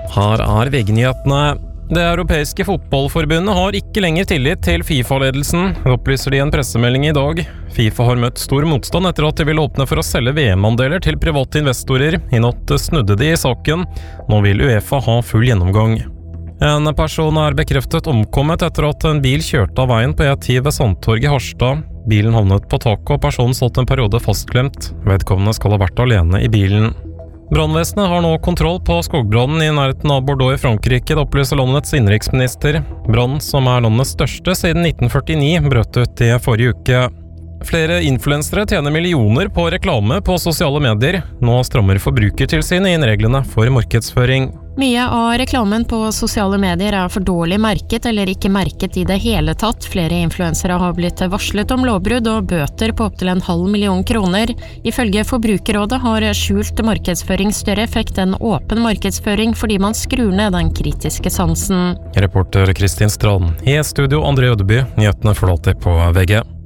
Her VG-nyhetene. Det europeiske fotballforbundet har ikke lenger tillit til FIFA-ledelsen, opplyser de i en pressemelding i dag. FIFA har møtt stor motstand etter at de ville åpne for å selge VM-andeler til private investorer. I natt snudde de i saken. Nå vil UEFA ha full gjennomgang. En person bekreftet omkommet etter at en bil kjørte av veien på E10 ved Sandtorget i Harstad. Bilen havnet på taket og personen satt en periode fastklemt. Vedkommende skal ha vært alene i bilen. Brannvesenet har nå kontroll på skogbrannen i nærheten av Bordeaux i Frankrike, det opplyser landets innenriksminister. Brannen, som landets største siden 1949, brøt ut i forrige uke. Flere influensere tjener millioner på reklame på sosiale medier. Nå strammer Forbrukertilsynet inn reglene for markedsføring. Mye av reklamen på sosiale medier for dårlig merket eller ikke merket i det hele tatt. Flere influensere har blitt varslet om lovbrudd og bøter på opptil 500 000 kroner. Ifølge Forbrukerrådet har skjult markedsføring større effekt enn åpen markedsføring fordi man skrur ned den kritiske sansen. Reporter Kristin Strand. I studio André Ødeby. Nyhetene får du alltid på VG.